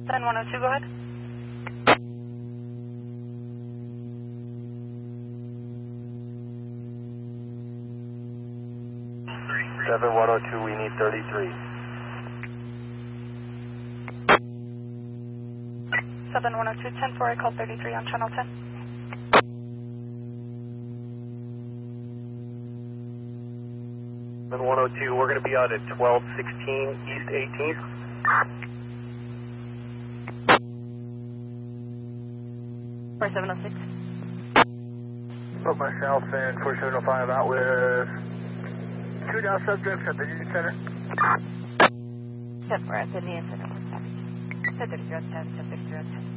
102, go ahead. Seven 102, we need 33. 102, 10-4, I called 33 on channel 10. Seven 102, we're going to be out at 1216 East 18th. Or 706. Put myself in 4705 out with 2 down subjects at the Union Center. 10-4 at the Union Center. 10-33 on 10, 10-33 on 10.